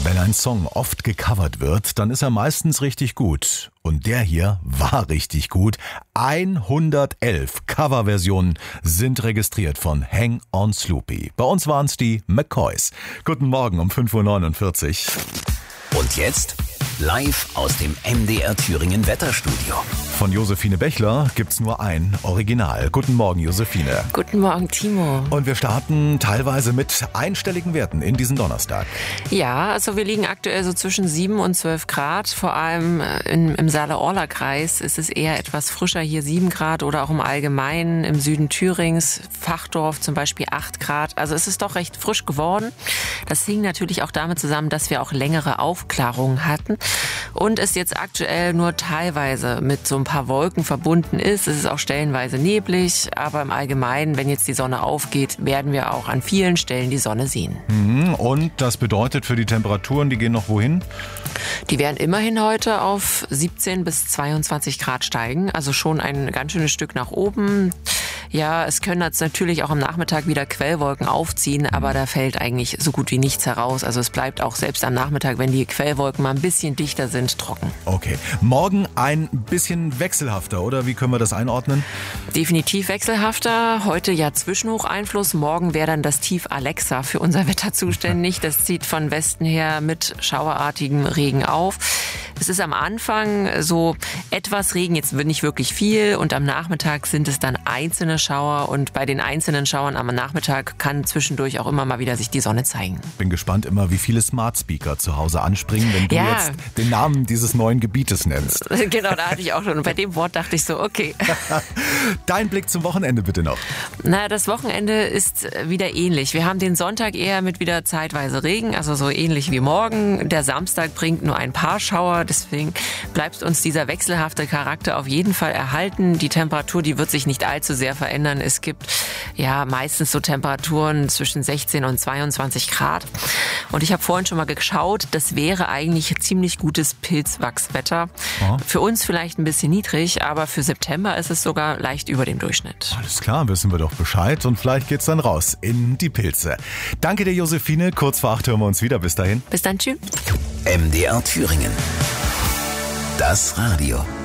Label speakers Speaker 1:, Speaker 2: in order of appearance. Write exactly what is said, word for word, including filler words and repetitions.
Speaker 1: Wenn ein Song oft gecovert wird, dann ist er meistens richtig gut. Und der hier war richtig gut. hundertelf Coverversionen sind registriert von Hang on Sloopy. Bei uns waren es die McCoys. Guten Morgen um fünf Uhr neunundvierzig.
Speaker 2: Und jetzt live aus dem M D R Thüringen Wetterstudio.
Speaker 1: Von Josephine Bechler gibt's nur ein Original. Guten Morgen, Josephine.
Speaker 3: Guten Morgen, Timo.
Speaker 1: Und wir starten teilweise mit einstelligen Werten in diesen Donnerstag.
Speaker 3: Ja, also wir liegen aktuell so zwischen sieben und zwölf Grad. Vor allem in, im Saale-Orla-Kreis ist es eher etwas frischer, hier sieben Grad oder auch im Allgemeinen im Süden Thürings, Fachdorf zum Beispiel acht Grad. Also es ist doch recht frisch geworden. Das hing natürlich auch damit zusammen, dass wir auch längere Aufklärungen hatten und es jetzt aktuell nur teilweise mit so ein paar Wolken verbunden ist. Es ist auch stellenweise neblig, aber im Allgemeinen, wenn jetzt die Sonne aufgeht, werden wir auch an vielen Stellen die Sonne sehen.
Speaker 1: Und das bedeutet für die Temperaturen, die gehen noch wohin?
Speaker 3: Die werden immerhin heute auf siebzehn bis zweiundzwanzig Grad steigen, also schon ein ganz schönes Stück nach oben. Ja, es können jetzt natürlich auch am Nachmittag wieder Quellwolken aufziehen, aber da fällt eigentlich so gut wie nichts heraus. Also es bleibt auch selbst am Nachmittag, wenn die Quellwolken mal ein bisschen dichter sind, trocken.
Speaker 1: Okay. Morgen ein bisschen wechselhafter, oder? Wie können wir das einordnen?
Speaker 3: Definitiv wechselhafter. Heute ja Zwischenhocheinfluss. Morgen wäre dann das Tief Alexa für unser Wetter zuständig. Das zieht von Westen her mit schauerartigem Regen auf. Es ist am Anfang so etwas Regen, jetzt wird nicht wirklich viel, und am Nachmittag sind es dann einzelne Schauer, und bei den einzelnen Schauern am Nachmittag kann zwischendurch auch immer mal wieder sich die Sonne zeigen.
Speaker 1: Bin gespannt immer, wie viele Smart Speaker zu Hause anspringen, wenn du
Speaker 3: ja.
Speaker 1: jetzt den Namen dieses neuen Gebietes nennst.
Speaker 3: Genau, da hatte ich auch schon. Und bei dem Wort dachte ich so, okay.
Speaker 1: Dein Blick zum Wochenende bitte noch.
Speaker 3: Na, das Wochenende ist wieder ähnlich. Wir haben den Sonntag eher mit wieder zeitweise Regen, also so ähnlich wie morgen. Der Samstag bringt nur ein paar Schauer. Deswegen bleibt uns dieser wechselhafte Charakter auf jeden Fall erhalten. Die Temperatur, die wird sich nicht allzu sehr verändern. Es gibt ja meistens so Temperaturen zwischen sechzehn und zweiundzwanzig Grad. Und ich habe vorhin schon mal geschaut, das wäre eigentlich ziemlich gutes Pilzwachswetter. Oh. Für uns vielleicht ein bisschen niedrig, aber für September ist es sogar leicht über dem Durchschnitt.
Speaker 1: Alles klar, wissen wir doch Bescheid, und vielleicht geht's dann raus in die Pilze. Danke dir, Josephine. Kurz vor acht hören wir uns wieder. Bis dahin.
Speaker 3: Bis dann, tschüss.
Speaker 2: M D R Thüringen. Das Radio.